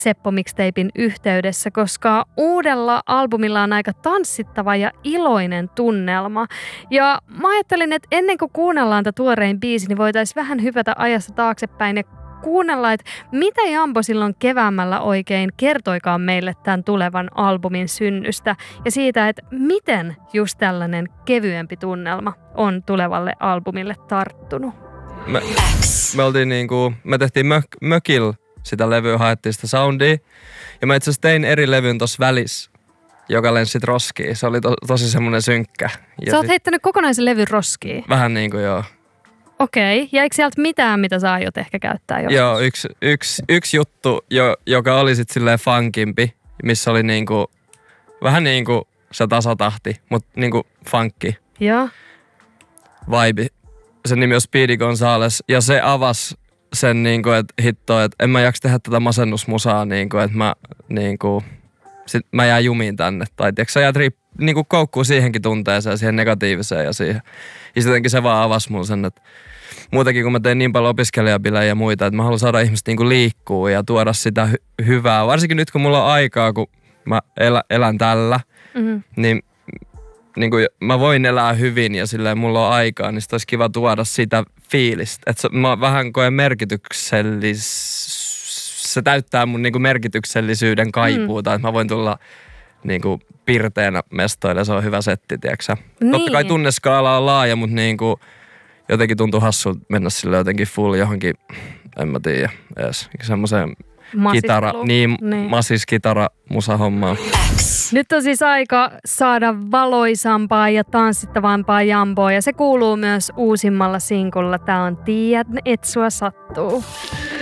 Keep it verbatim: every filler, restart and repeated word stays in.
Seppo Mixtapen yhteydessä, koska uudella albumilla on aika tanssittava ja iloinen tunnelma. Ja mä ajattelin, että ennen kuin kuunnellaan tätä tuorein biisi, niin voitaisiin vähän hypätä ajassa taaksepäin ja kuunnella, että mitä Jambo silloin keväämällä oikein kertoikaan meille tämän tulevan albumin synnystä ja siitä, että miten just tällainen kevyempi tunnelma on tulevalle albumille tarttunut. Me, me, oltiin niinku, me tehtiin mök, mökillä sitä levyä, haettiin sitä soundia ja mä itse asiassa tein eri levyn tossa välissä, joka lensi sit roskiin. Se oli to, tosi semmonen synkkä. Ja Sä oot sit, heittänyt kokonaisen levyn roskiin? Vähän niinku joo. Okei, ja eikö sieltä mitään, mitä sä aiot ehkä käyttää joskus? Joo, yksi, yksi, yksi juttu, jo, joka oli sit silleen funkimpi, missä oli niinku, vähän niinku se tasatahti, mut niinku funkki. Joo. Vibe. Sen nimi on Speedy Gonzales ja se avasi sen niinku, että hitto, että en mä jaksa tehdä tätä masennusmusaa niinku, että mä niinku, sit mä jään jumiin tänne. Tai tiiäks, sä jäät riip, niinku koukkuu siihenkin tunteeseen, siihen negatiiviseen ja siihen. Ja sittenkin se vaan avasi mulle sen, että muutenkin kun mä tein niin paljon opiskelijabilejä ja muita, että mä haluan saada ihmiset niinku liikkuu ja tuoda sitä hy- hyvää. Varsinkin nyt kun mulla on aikaa, kun mä elä, elän tällä, mm-hmm. niin niinku mä voin elää hyvin ja silleen mulla on aikaa, niin sit olisi kiva tuoda sitä fiilistä. Että mä vähän koen merkityksellis... Se täyttää mun niinku merkityksellisyyden kaipuuta, mm. että mä voin tulla niinku pirteänä mestoille, se on hyvä setti, tiiäksä. Niin. Totta kai tunneskaala on laaja, mutta niinku jotenkin tuntuu hassulta mennä sille jotenkin full johonkin, en mä tiedä, edes semmoiseen kitara, niin, niin. masiskitara musahommaan. Nyt on siis aika saada valoisampaa ja tanssittavampaa Jamboa ja se kuuluu myös uusimmalla sinkulla. Tää on Tiedän, et sua sattuu.